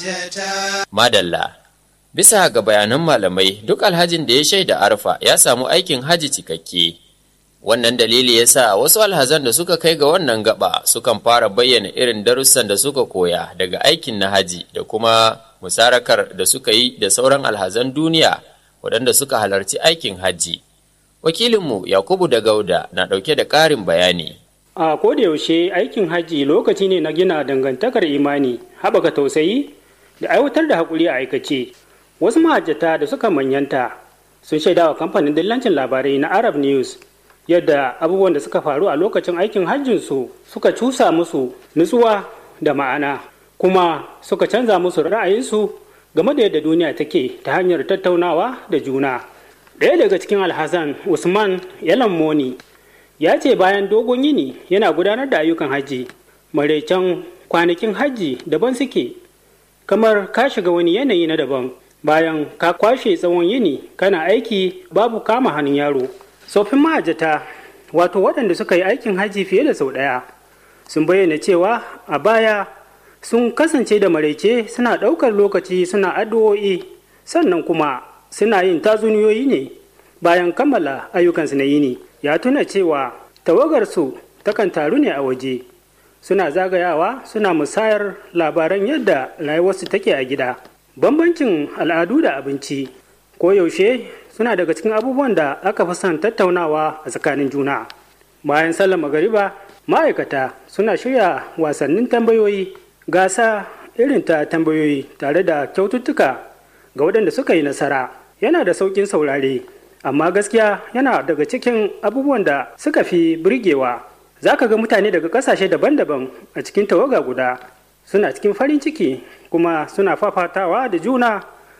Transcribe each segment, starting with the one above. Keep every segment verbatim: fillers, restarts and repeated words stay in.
Madalla. Bisa ga bayanan malamai, duk alhajin da ya shaida arfa ya samu aikin haji cikakke. Wannan dalili ya sa wasu alhazan da suka kai ga wannan gaba sukan fara bayyana irin darussan da suka koya daga aikin na haji da kuma musarakar da suka yi da sauran alhazan duniya waɗanda suka halarci aikin haji. Wakilinmu Yakubu da Gauda na ɗauke da ƙarin bayani. A kodayaushe aikin haji lokaci ne na gina dangantakar imani, haɓaka tausayi da aiwatar da haƙuri a aikace. Wasu mahajjata da suka manyanta sun shaida wa kamfanin dillancin labarai na Arab News yadda abubuwan da suka faru a lokacin aikin hajjinsu suka cusa musu nutsuwa da ma'ana, kuma suka canza musu ra'ayinsu game da yadda duniya take ta hanyar tattaunawa da juna. Ɗaya daga cikin alhazan Usman Yalan ya ce bayan dogon yini yana gudanar da ayyukan hajji, maraicen kwanakin hajji daban suke, kamar ka shiga wani yanayi na daban bayan ka kwashe tsawon yini kana aiki babu kama hannun yaro. Tsofin mahajjata, wato waɗanda suka yi aikin hajji fiye da sau ɗaya, sun bayyana cewa a baya sun kasance da maraice suna ɗaukar lokaci suna addu'o'i, sannan kuma suna yin tatsuniyoyi ne bayan kammala ayyukansu na yini. Ya tuna cewa tawagarsu takan taru ne a waje, suna zagayawa suna musayar labaran yadda rayuwarsu take a gida. Bambancin al'adu da abinci koyaushe suna daga cikin abubuwan da aka fi son tattaunawa a tsakanin juna. Bayan sallar magariba, ma'aikata suna shirya wasannin tambayoyi, gasa irin ta tambayoyi tare da kyaututtuka ga waɗanda suka yi nasara. Yana da sauƙin saurare, amma gaskiya yana daga cikin abubuwan da suka fi burgewa. Za ka ga mutane daga ƙasashe daban-daban a cikin tawaga guda, suna cikin farin ciki kuma suna fafatawa da juna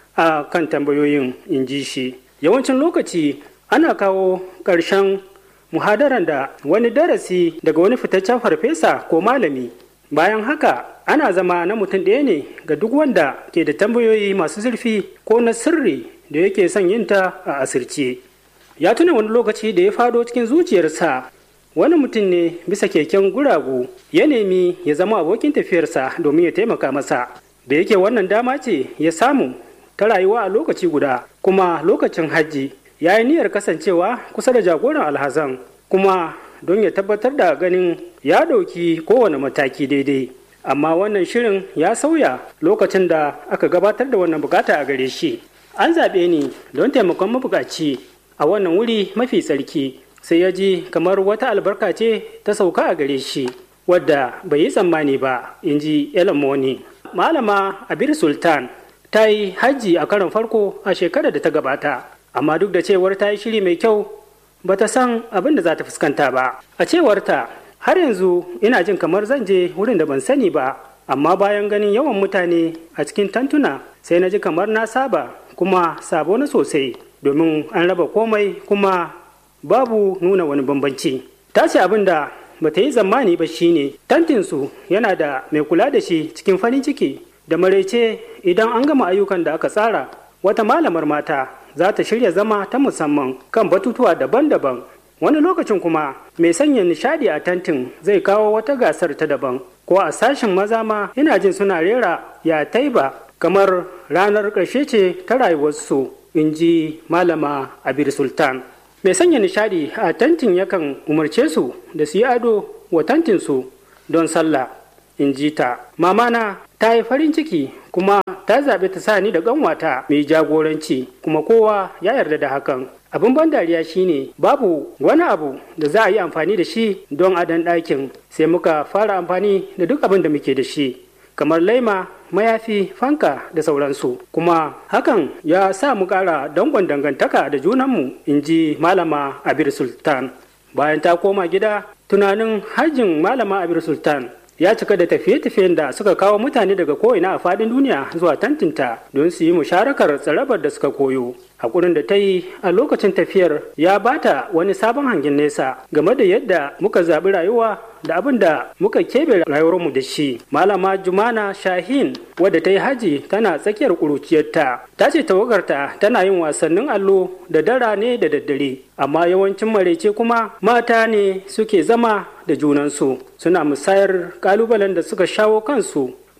a kan tambayoyin, in ji shi. Yawancin lokaci ana kawo ƙarshen muhadaran da wani darasi daga wani fitaccen farfesa ko malami. Bayan haka ana zama na mutum ɗaya ne ga duk wanda ke da tambayoyi masu zurfi ko na sirri da yake son yinta a asirce. Ya tuna wani lokaci da ya fado cikin zuciyarsa, wani mutum ne bisa keken guragu ya nemi ya zama abokin tafiyarsa domin ya taimaka masa. Da yake wannan dama ce ya samu ta rayuwa a lokaci guda, kuma lokacin hajji ya yi niyyar kasancewa kusa da jagoran alhazan, kuma don ya tabbatar da ganin ya ɗauki kowane mataki daidai. Amma wannan shirin ya sauya lokacin da aka gabatar da wannan bukata a gare shi. An zaɓe ni don taimakon mabukaci a wannan wuri mafi tsarki, sai ya ji kamar wata albarka ce ta sauka a gare shi wadda bai yi tsammani ba, in ji Elamoni. Malama Abir Sultan ta yi hajji a karon farko a shekarar da ta gabata, amma duk da cewar ta yi shiri mai kyau ba ta san abin da za ta fuskanta ba. A cewarta, har yanzu ina jin kamar zan je wurin da ban sani ba, amma bayan ganin yawan mutane a cikin tantuna sai na ji kamar na saba, kuma sabo na sosai, domin an raba komai kuma babu nuna wani bambanci. Ta ce abin da ba ta yi zamani ba shine tantinsu yana da mai kula da shi cikin farin ciki. Da maraice idan an gama ayyukan da aka tsara, wata malamar mata za ta shirya zama ta musamman kan batutuwa daban-daban. Wani lokacin kuma mai sanya nishadi a tantin zai kawo wata gasar ta daban, ko a sashen maza ma ina jin suna rera ya taiba kamar ranar ƙarshe ce ta rayuwarsu, in ji malama Abir Sultan. Mai sanya nishadi a tantin yakan umarce su da su yi ado wa tantinsu don sallah, in ji ta. Mamana ta yi farin ciki kuma ta zaɓi ta sa ni da ƙanwata mai jagoranci, kuma kowa ya yarda da hakan. Abin ban dariya shine babu wani abu da za a yi amfani da shi don adon ɗakin, sai muka fara amfani da duk abin da muke da shi, kamar laima, mayafi, fanka da sauransu. Kuma hakan ya sa mu ƙara dangon dangantaka da junanmu, in ji malama Abir Sultan. Bayan ta koma gida, tunanin hajjin malama Abir Sultan ya cika da tafiye-tafiyen da suka kawo mutane daga ko'ina a faɗin duniya zuwa tantinta don su yi musharakar tsarabar da suka koyo. Hakurin da ta yi a lokacin tafiyar ya bata wani sabon hangen nesa game da yadda muka zaɓi rayuwa da abin da muka keɓe rayuwarmu da shi. Malama Jumana Shahin, wadda ta yi haji tana tsakiyar ƙuruciyarta, ta ce tawagarta tana yin wasannin allo da dara ne da daddare, amma yawancin maraice kuma mata ne suke zama da junansu, suna musayar ƙalubalen da suka shawo kansu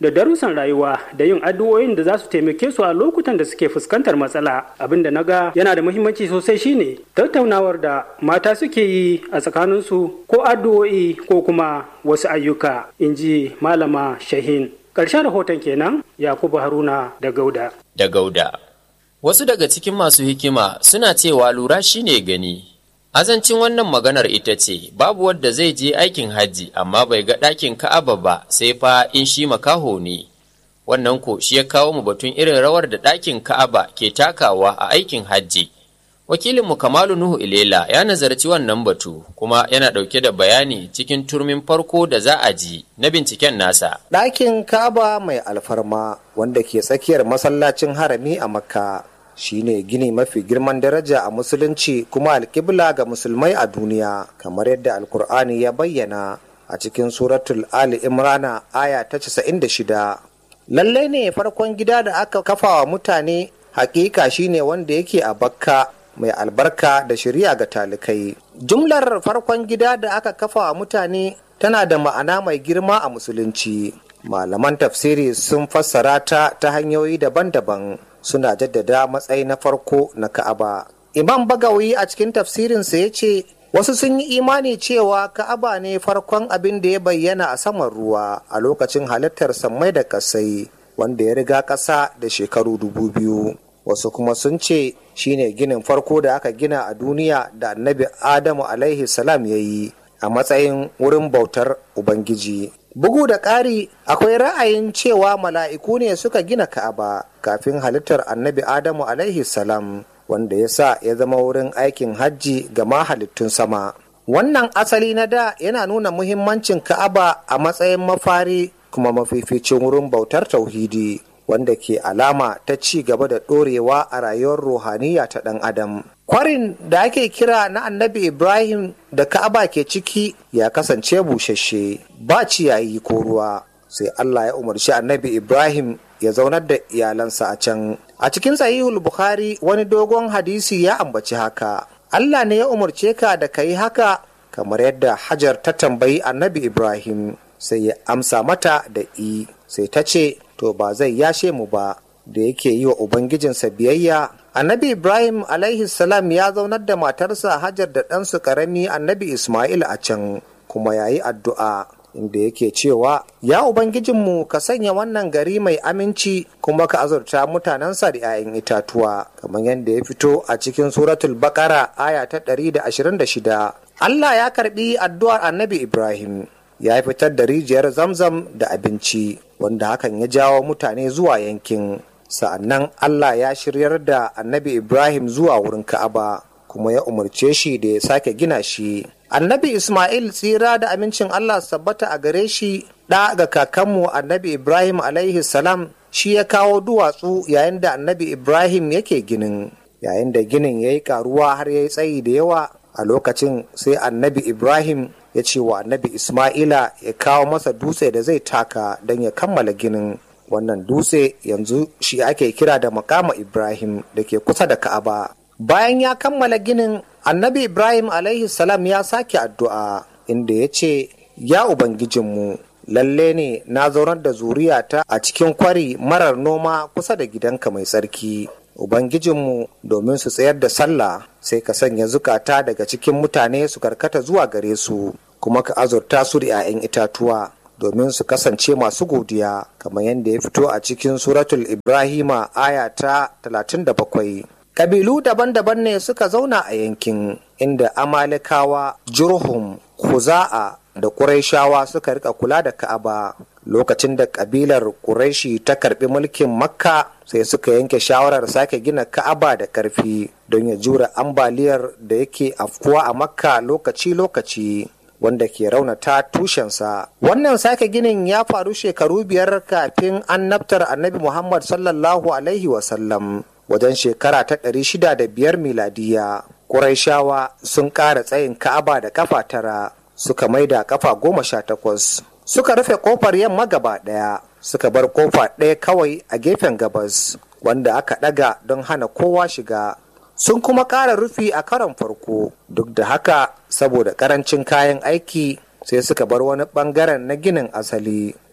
da darussan rayuwa da yin addu'o'in da za su taimake su a lokutan da suke fuskantar matsala. Abin da na ga yana da muhimmanci sosai shine tattaunawar da mata suke yi a tsakaninsu ko addu'o'i ko kuma wasu ayyuka, in ji Malama Shahin. Ƙarshen rahoton kenan, Yakubu Haruna da Gauda. Da Gauda. Wasu daga cikin masu hikima suna cewa lura shine gani. Azancin wannan maganar ita ce, babu wadda zai je aikin hajji amma bai ga ɗakin Ka'aba ba sai fa in shi makaho ne. Wannan ko shi ya kawo mu batun irin rawar da ɗakin Ka'aba ke takawa a aikin hajji. Wakilinmu Kamalu Nuhu Ilela ya nazarci wannan batu kuma yana ɗauke da bayani cikin turmin farko da za a ji na binciken nasa. Ɗakin Ka'aba mai alfarma wanda ke tsakiyar masallacin harami a Makka shine gini mafi girman daraja a musulunci kuma alƙibla ga musulmai a duniya, kamar yadda Alkur'ani ya bayyana a cikin suratul Ali Imrana aya ta casa'in da shida. Lallai ne farkon gida da aka kafa wa mutane hakika shine wanda yake a Bakka mai albarka da shari'a ga talikai. Jumlar farkon gida da aka kafa wa mutane tana da ma'ana mai girma a musulunci. Malaman tafsiri sun fassara ta ta hanyoyi daban-daban, suna jaddada matsayi na farko na Ka'aba. Imam Bagawi a cikin tafsirinsa ya ce, wasu sun yi imani cewa Ka'aba ne farkon abin da ya bayyana a saman ruwa a lokacin halittar sammai da ƙasai, wanda ya riga ƙasa da shekaru dubu biyu. Wasu kuma sun ce shine ginin farko da aka gina a duniya da annabi Adamu alaihi salam ya yi a matsayin wurin bautar Ubangiji. Bugu da ƙari, akwai ra'ayin cewa mala'iku ne suka gina Ka'aba kafin halittar annabi Adamu alaihi salam, wanda ya sa ya zama wurin aikin hajji ga mahalittun sama. Wannan asali na da yana nuna muhimmancin Ka'aba a matsayin mafari kuma mafificin wurin bautar tauhidi, wanda ke alama ta ci gaba da ɗorewa a rayuwar ruhaniya ta ɗan adam. Kwarin da ake kira na annabi Ibrahim da Ka'aba ke ciki ya kasance bushashe, ba ciyayi ko ruwa, sai Allah ya umarci annabi Ibrahim ya zaunar da iyalansa a can. A cikin sahihul Bukhari wani dogon hadisi ya ambaci haka. Allah ne ya umarce ka da ka yi haka, kamar yadda Hajar ta tambayi annabi Ibrahim, sai ya amsa mata da i, sai ta ce, to ba zai yashe mu ba, da yake yi wa Ubangijinsa biyayya. Annabi Ibrahim alaihi salam ya zaunar da matarsa Hajar da ɗansu ƙarami annabi Ismail a can, kuma ya yi addu'a, inda yake cewa, ya Ubangijinmu ka sanya wannan gari mai aminci kuma ka azurta mutanensa da ‘ya'yan itatuwa, kamar yadda ya fito a cikin suratul Baƙara aya ta ɗari da ashirin da shida. Allah ya karɓi addu'ar annabi Ibrahim, ya fitar da rijiyar Zamzam da abinci, wanda hakan ya jawo mutane zuwa yankin. Sa'annan Allah ya shiryar da annabi Ibrahim zuwa wurin Ka'aba, kuma ya umarce shi da ya sake gina shi. Annabi Ismail, tsira da amincin Allah sabbata a gare shi, ɗa ga kakanmu annabi Ibrahim alaihi salam, shi ya kawo duwatsu yayin da annabi Ibrahim yake ginin. Yayin da ginin ya yi karuwa har ya yi tsayi da yawa, a lokacin sai annabi Ibrahim ya ce wa annabi Ismaila ya kawo masa dutse da zai taka don ya kammala ginin. Wannan dutse yanzu shi ake kira da makama Ibrahim da ke kusa da Ka'aba. Bayan ya kammala ginin, annabi Ibrahim alaihi salam ya sake addu'a, inda ya ce, ya Ubangijinmu, lalle ne na zaunar da zuriyata a cikin kwari marar noma kusa da gidanka mai tsarki. Ubangijinmu, domin su tsayar da sallah, sai ka sanya zukata daga cikin mutane su karkata zuwa gare su, kuma ka azurta su da ‘ya'yan itatuwa, domin su kasance masu godiya, kamar yadda ya fito a cikin suratul Ibrahima aya ta talatin da bakwai. Kabilu daban-daban ne suka zauna a yankin, inda Amalikawa, Jurhum, Khuza'a da Qurayshawa suka rika kula da Ka'aba. Lokacin da kabilar Qurayshi ta karbi mulkin Makka, sai suka yanke shawarar sake gina Ka'aba da karfi don ya jure ambaliyar da yake afkuwa a Makka lokaci-lokaci, wanda ke raunata tushensa. Wannan sake ginin ya faru shekaru biyar kafin annabtar annabi Muhammad sallallahu alaihi wasallam, wajen shekara ta ɗari shida da biyar miladiya. Qurayshawa sun ƙara tsayin Ka'aba da kafa tara, suka maida kafa goma sha takwas. Suka rufe kofar yamma gaba ɗaya, suka bar kofa ɗaya kawai a gefen gabas, wanda aka ɗaga don hana kowa shiga. Sun kuma ƙara rufi a karon farko, duk da haka saboda ƙarancin kayan aiki sai suka bar wani ɓangaren na ginin asali,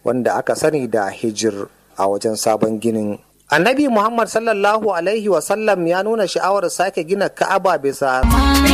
wanda aka sani da hijir a wajen sabon ginin. Annabi Muhammad sallallahu alaihi wasallam ya nuna sha'awar sake gina Ka'aba bisa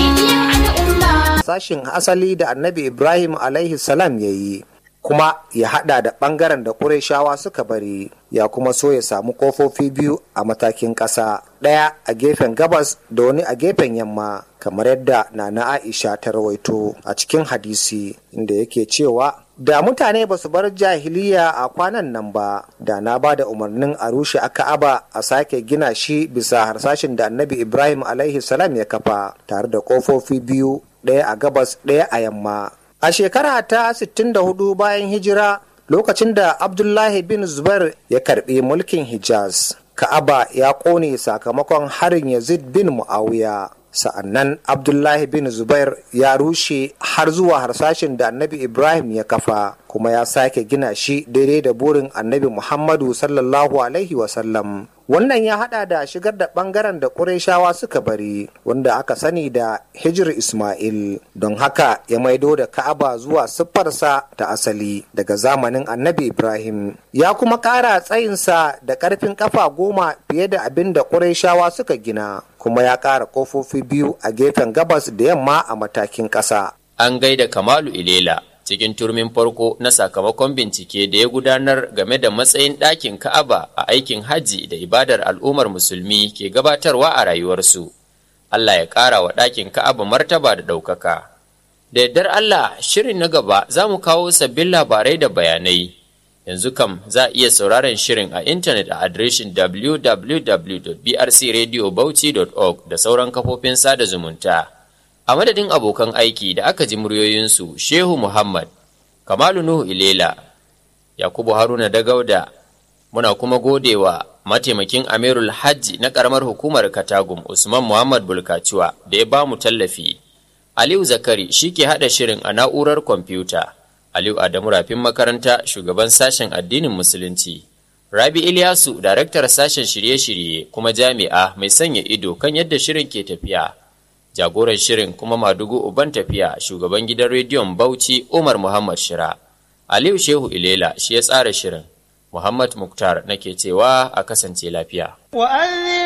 sashin asali da Annabi Ibrahim alaihi salam ya yi, kuma ya hada da bangaren da Qurayshawa suka bari, ya kuma so ya samu kofofi biyu a matakin ƙasa, ɗaya a gefen gabas da wani a gefen yamma, kamar yadda Nana Aisha ta rawaito a cikin hadisi inda yake cewa da mutane ba su bar jahiliya a kwanan nan ba, da na ba da umarnin a rushe a Ka'aba a sake gina shi bisa harsashin da Annabi Ibrahim alaihi salam ya kafa, tare da kofofi biyu, ɗaya a gabas ɗaya a yamma. A shekara ta sittin da hudu bayan hijira, lokacin da Abdullahi bin Zubair ya karbi mulkin Hijaz, Ka'aba ya ƙone sakamakon harin Yazid bin Muawiya. Sa'annan Abdullahi bin Zubair ya rushe har zuwa harsashin da Annabi Ibrahim ya kafa, kuma ya sake gina shi daidai da burin Annabi Muhammadu sallallahu alaihi wasallam. Wannan ya hada da shigar da bangaren da Qurayshawa suka bari, wanda aka sani da Hijr Ismail, don haka ya maido da Ka'aba zuwa siffarsa ta asali daga zamanin Annabi Ibrahim. Ya kuma ƙara tsayinsa da ƙarfin kafa goma fiye da abin da Qurayshawa suka gina, kuma ya ƙara ƙofofi biyu a gefen gabas da yamma a matakin ƙasa. An gaida Kamalu Ilela cikin turmin farko na sakamakon bincike da ya gudanar game da matsayin ɗakin Ka'aba a aikin hajji da ibadar al'ummar musulmi ke gabatarwa a rayuwarsu. Allah ya ƙara wa ɗakin Ka'aba martaba da ɗaukaka. Da yardar Allah, shirin na gaba za mu kawo sabbin labarai da bayanai. Yanzu kam za a iya sauraron shirin a intanet a adireshin w w w dot b r c radio bauchi dot org da sauran kafofin sada zumunta. A madadin abokan aiki da aka ji muryoyinsu Shehu Muhammad, Kamalu Nuhu Ilela, Yakubu Haruna Dagauda, muna kuma godewa mataimakin Amirul Hajji na ƙaramar hukumar Katagum Usman Muhammad Bulkaciwa da ya ba mu tallafi. Aliyu Zakari shi ke haɗa shirin a na'urar kwamfuta. Aliyu Adamu Rafin makaranta shugaban sashen addinin Musulunci. Rabi Ilyasu daraktar sashen shirye-shirye kuma jami'a mai sanya ido kan yadda shirin ke tafiya. Jagoran shirin kuma madugu uban tafiya shugaban gidan rediyon Bauchi Umar Muhammad Shira. Aliyu Shehu Ilela shi ya tsara shirin. Muhammad Muktar nake cewa a kasance lafiya.